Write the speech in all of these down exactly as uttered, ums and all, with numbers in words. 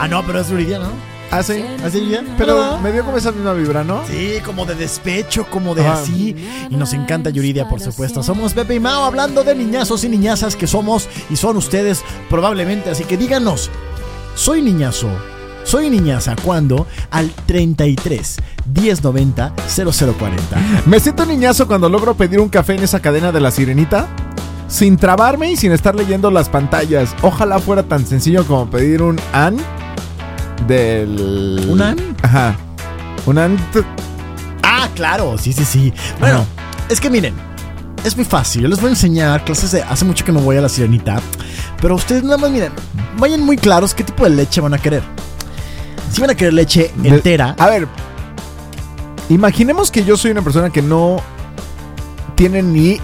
Ah, no, pero es Yuridia, ¿no? Ah, sí. ¿Así Yuridia? Pero ¿No? me dio como esa misma vibra, ¿no? Sí, como de despecho, como de Ah. así. Y nos encanta Yuridia, por supuesto. Somos Pepe y Mao hablando de niñazos y niñazas que somos y son ustedes probablemente. Así que díganos, ¿soy niñazo? ¿Soy niñaza cuándo? Al treinta y tres, diez noventa, cero cero cuarenta. Me siento niñazo cuando logro pedir un café en esa cadena de La Sirenita sin trabarme y sin estar leyendo las pantallas. Ojalá fuera tan sencillo como pedir un an del... ¿Un an? Ajá. Un an... Ah, claro, sí, sí, sí. Bueno, Ajá. es que miren, es muy fácil. Yo les voy a enseñar clases de... Hace mucho que no voy a La Sirenita, pero ustedes nada más miren, vayan muy claros qué tipo de leche van a querer. Si van a querer leche entera... A ver, imaginemos que yo soy una persona que no tiene ni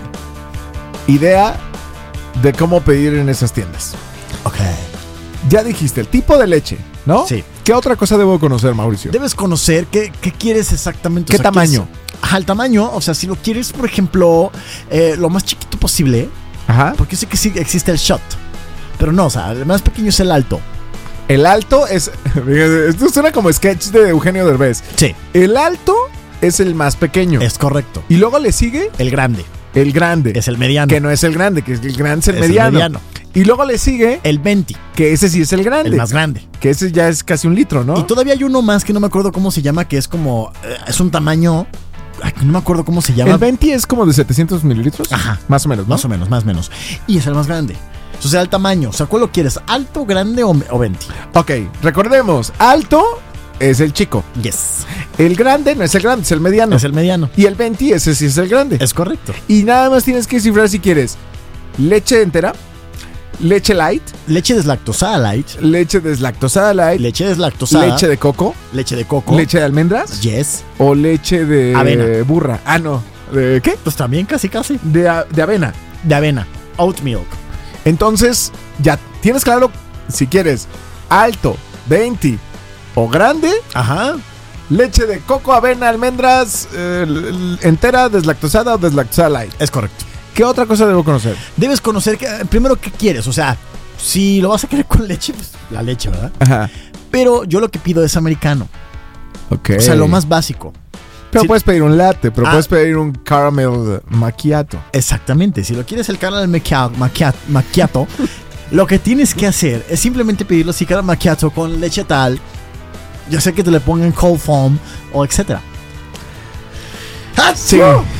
idea de cómo pedir en esas tiendas. Ok. Ya dijiste, el tipo de leche, ¿no? Sí. ¿Qué otra cosa debo conocer, Mauricio? Debes conocer qué, qué quieres exactamente. ¿Qué o sea, tamaño? quieres- Ajá, el tamaño. O sea, si lo quieres, por ejemplo, eh, lo más chiquito posible, Ajá. porque yo sé que sí existe el shot. Pero no, o sea, el más pequeño es el alto. El alto es... Esto suena como sketch de Eugenio Derbez. Sí, El alto es el más pequeño. es correcto. Y luego le sigue El grande el grande. es el mediano. Que no es el grande, que es el grande es el Es el mediano. mediano. Y luego le sigue El veinte, que ese sí es el grande. el más grande. Que ese ya es casi un litro, ¿no? Y todavía hay uno más que no me acuerdo cómo se llama, que es como... eh, es un tamaño... Ay, no me acuerdo cómo se llama. El veinte es como de setecientos mililitros. Ajá. Más o menos, ¿no? Más o menos, más o menos. Y es el más grande. O sea, el tamaño. O sea, ¿cuál lo quieres? ¿Alto, grande o, o veinte? Ok, recordemos. Alto es el chico. Yes. El grande no es el grande, es el mediano. Es el mediano. Y el veinte, ese sí es el grande. Es correcto. Y nada más tienes que descifrar si quieres leche entera, leche light, Leche deslactosada light. leche deslactosada light, Leche deslactosada. leche de coco, leche de coco. leche de almendras Yes. o leche de Avena. burra. Ah, no. ¿De qué? Pues también casi, casi. De, a- de avena. De avena. Oat milk. Entonces, ya tienes claro si quieres alto, veinte o grande, Ajá. leche de coco, avena, almendras, eh, l- l- entera, deslactosada o deslactosada light. Es correcto. ¿Qué otra cosa debo conocer? Debes conocer que, primero qué quieres. O sea, si lo vas a querer con leche, pues la leche, ¿verdad? Ajá. Pero yo lo que pido es americano. Ok. O sea, lo más básico. Pero Sí. puedes pedir un latte, pero Ah. puedes pedir un caramel macchiato. Exactamente. Si lo quieres el caramel macchiato, macchiato, macchiato lo que tienes que hacer es simplemente pedirlo así, caramel macchiato con leche tal. Ya sé que te le pongan cold foam o etcétera. ¡Ah, Sí.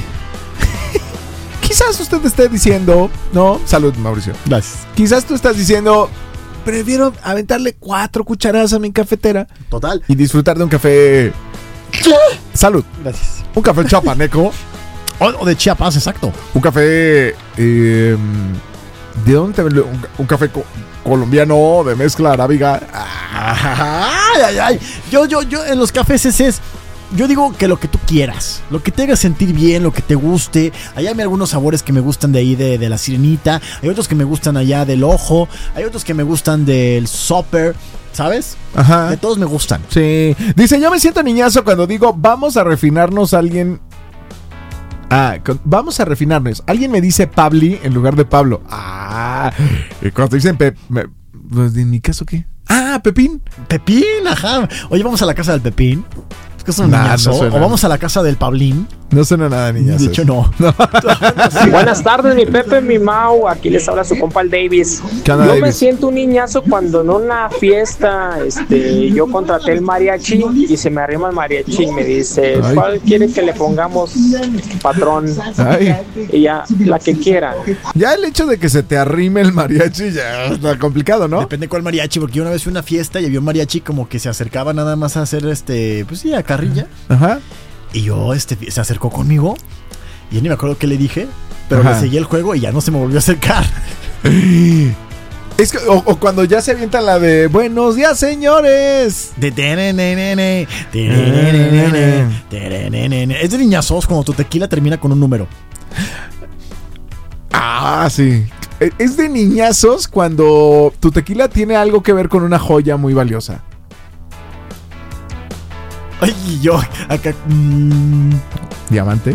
Quizás usted esté diciendo, no, salud, Mauricio. Gracias. Quizás tú estás diciendo, prefiero aventarle cuatro cucharadas a mi cafetera Total. y disfrutar de un café. Salud. Gracias. Un café chapaneco. O, o de Chiapas, exacto. Un café. eh, ¿De dónde te vende? Un, un café co- colombiano de mezcla arábiga. Ay, ay, ay. Yo, yo, yo, en los cafés ese es. Yo digo que lo que tú quieras, lo que te haga sentir bien, lo que te guste. Allá hay algunos sabores que me gustan de ahí de, de la sirenita. Hay otros que me gustan allá del ojo. Hay otros que me gustan del Sopper. ¿Sabes? Ajá. De todos me gustan. Sí. Dice, yo me siento niñazo cuando digo, vamos a refinarnos a alguien. Ah, con- vamos a refinarnos. Alguien me dice Pabli en lugar de Pablo. Ah. Y cuando te dicen Pep. me- pues, ¿en mi caso qué? Ah, Pepín. Pepín, ajá. Oye, vamos a la casa del Pepín. Es que es un Nah, niñazo. no suena. O vamos a la casa del Pablín. No suena nada niñazo. De hecho, no. Buenas tardes, mi Pepe, mi Mau. Aquí les habla su compa el Davis. ¿Qué onda, Yo me Davis? siento un niñazo cuando en una fiesta este, yo contraté el mariachi y se me arrima el mariachi y me dice, Ay. ¿cuál quiere que le pongamos, patrón? Ay. Y ya, la que quiera. Ya el hecho de que se te arrime el mariachi ya está complicado, ¿no? Depende cuál mariachi, porque yo una vez fui a una fiesta y había un mariachi como que se acercaba nada más a hacer este, pues sí, a carrilla. Ajá. Y yo, este, se acercó conmigo. Y yo ni me acuerdo qué le dije, pero Ajá. le seguí el juego y ya no se me volvió a acercar. Es que, o, o cuando ya se avienta la de buenos días, señores. De tenenenene, tenenenene, tenenenene. Es de niñazos cuando tu tequila termina con un número. Ah, sí. E- Es de niñazos cuando tu tequila tiene algo que ver con una joya muy valiosa. Ay, y yo acá. mm, Diamante.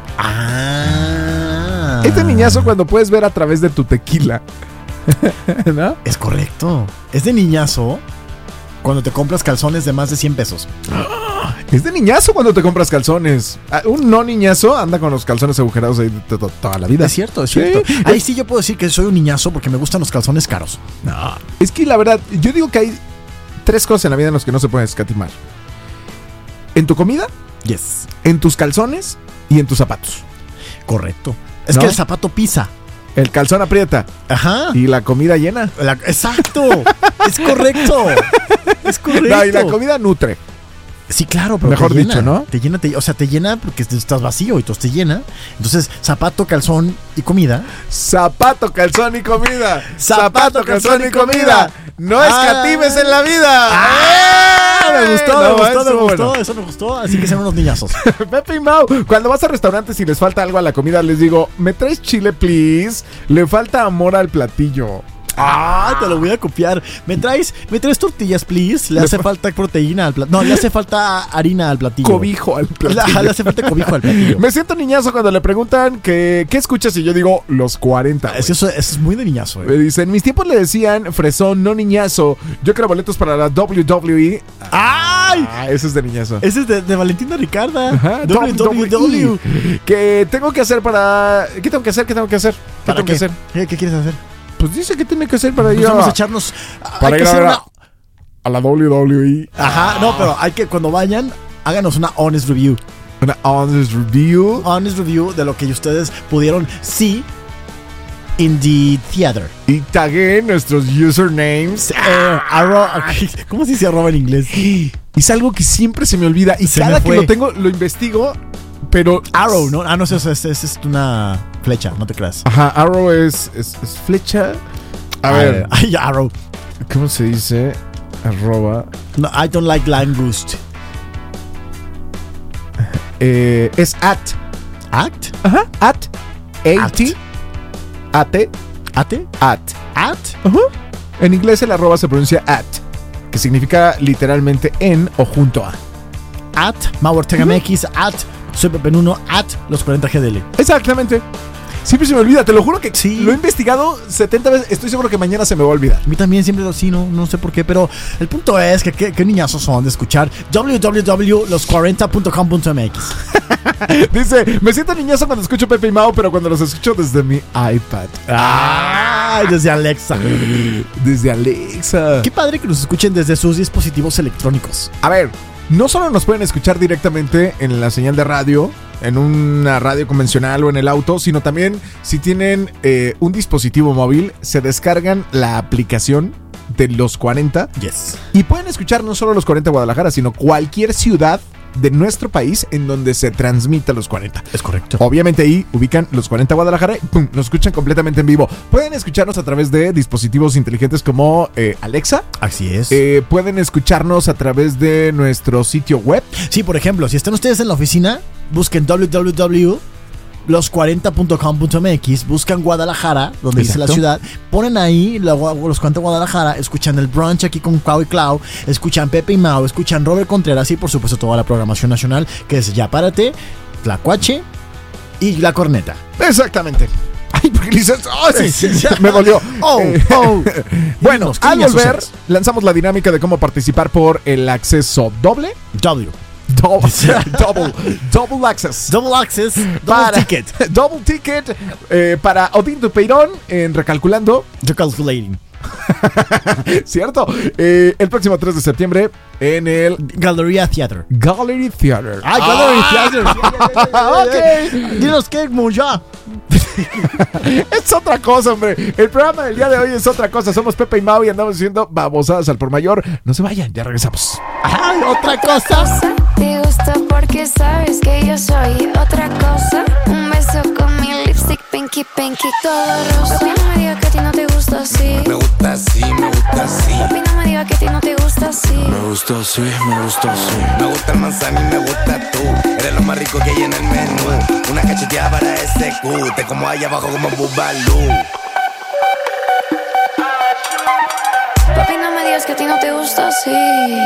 ah. Es de niñazo cuando puedes ver a través de tu tequila. ¿No? Es correcto. Es de niñazo Cuando te compras calzones de más de cien pesos. Es de niñazo cuando te compras calzones. Ah, un no niñazo anda con los calzones agujerados ahí to- to- toda la vida. Es cierto, es Sí. cierto. Ahí sí yo puedo decir que soy un niñazo porque me gustan los calzones caros. No. Es que la verdad, yo digo que hay tres cosas en la vida en las que no se pueden escatimar. En tu comida, Yes. en tus calzones y en tus zapatos. Correcto. Es ¿No? que el zapato pisa. El calzón aprieta Ajá. y la comida llena. La- exacto. Es correcto. Es correcto. No, y la comida nutre. Sí, claro, pero Mejor te llena, dicho, ¿no? Te llena, te- o sea, te llena porque estás vacío y entonces te llena. Entonces, zapato, calzón y comida. Zapato, calzón y comida. Zapato, calzón y comida. No Ah. escatimes en la vida. ¡Ah! Me gustó, No, me gustó, eso me gustó, bueno. eso me gustó. Así que sean unos niñazos. Pepe y Mau, cuando vas a restaurantes y les falta algo a la comida, les digo, ¿me traes chile, please? Le falta amor al platillo. Ah, te lo voy a copiar. ¿Me traes, me traes tortillas, please? Le Le hace fa- falta proteína al platillo. No, le hace falta harina al platillo. Cobijo al platillo. Le, le hace falta cobijo al platillo. Me siento niñazo cuando le preguntan que, ¿qué escuchas? Y yo digo, los cuarenta. Es que eso, eso es muy de niñazo, Me eh. dicen, en mis tiempos le decían fresón, no niñazo. Yo quiero boletos para la W W E. ¡Ay! Ah, eso es de niñazo. Ese es de, de Valentina Ricarda. Ajá, W W W. ¿Qué tengo que hacer para...? ¿Qué tengo que hacer? ¿Qué tengo que hacer? ¿Qué ¿Para tengo qué? que hacer? ¿Qué, qué quieres hacer? Pues dice que tiene que hacer para ir Pues vamos a, a echarnos. para hay ir que a, hacer ver una. a, a la W W E. Ajá, no, pero hay que, cuando vayan, háganos una honest review. Una honest review. Honest review de lo que ustedes pudieron see in the theater. Y tagué nuestros usernames. Eh, arro- ¿Cómo se dice arroba en inglés? Es algo que siempre se me olvida. Y Se cada me que fue. lo tengo, lo investigo. Pero. Arrow, ¿no? Ah, no, eso es, es, es, es una flecha, no te creas. Ajá, arrow es, es, es flecha. A ver, Ay, arrow. ¿cómo se dice? Arroba. No, I don't like langoust. Eh, es at. Act? Ajá, at. At. At. At. ¿Ate? At. ¿At? Ajá. En inglés el arroba se pronuncia at, que significa literalmente en o junto a. At Mau Ortega M X, at Soy Pepe Nuno, at Los cuarenta G D L. Exactamente. Siempre se me olvida, te lo juro que Sí. lo he investigado setenta veces. Estoy seguro que mañana se me va a olvidar. A mí también siempre lo sí, no, no sé por qué, pero el punto es que qué, qué niñazos son de escuchar w w w punto los cuarenta punto com punto m x. Dice, me siento niñazo cuando escucho Pepe y Mau, pero cuando los escucho desde mi iPad. Ay, desde Alexa. Desde Alexa. Qué padre que nos escuchen desde sus dispositivos electrónicos. A ver, no solo nos pueden escuchar directamente en la señal de radio, en una radio convencional o en el auto, sino también si tienen eh, un dispositivo móvil, se descargan la aplicación de los cuarenta Yes. y pueden escuchar no solo los cuarenta Guadalajara, sino cualquier ciudad de nuestro país en donde se transmita los cuarenta. Es correcto. Obviamente ahí ubican los cuarenta Guadalajara y ¡pum! Nos escuchan completamente en vivo. Pueden escucharnos a través de dispositivos inteligentes como eh, Alexa. Así es. Eh, pueden escucharnos a través de nuestro sitio web. Sí, por ejemplo, si están ustedes en la oficina, busquen w w w punto los cuarenta punto com punto m x, buscan Guadalajara, donde dice la Exacto. ciudad, ponen ahí la- los cuarenta Guadalajara, escuchan el brunch aquí con Cuau y Clau, escuchan Pepe y Mau, escuchan Robert Contreras y por supuesto toda la programación nacional, que es Ya Párate, Tlacuache y La Corneta. Exactamente. Ay, porque dices, ¡oh, sí, Sí, sí. me dolió! Oh, Eh, oh. Bueno, Dinos, ¿qué al niñazos volver, eres? lanzamos la dinámica de cómo participar por el acceso doble. W. Double, double, double access. Double access, double Para- ticket. Double ticket eh, para Odín Dupeirón en Recalculando. Recalculating. ¿Cierto? Eh, el próximo tres de septiembre en el Galleria Theater. Gallery Theater. ¡Ay, Gallery Theater! Ok. Dinos qué, Muya. Es otra cosa, hombre. El programa del día de hoy es otra cosa. Somos Pepe y Mau y andamos diciendo babosadas al por mayor. No se vayan, ya regresamos. ¡Ay, otra cosa! Te gusta porque sabes que yo soy otra cosa. Un beso con mi lipstick, pinky, pinky, todo rosa. Papi, no me digas que a ti no te gusta así. Me gusta así, me gusta así. Papi, no me digas que a ti no te gusta así. Me gusta así, me gusta así. Me gusta el manzana y me gusta tú. Eres lo más rico que hay en el menú. Una cacheteada para ese cu. Te como ahí abajo como Bubalú. Papi, no me digas que a ti no te gusta así.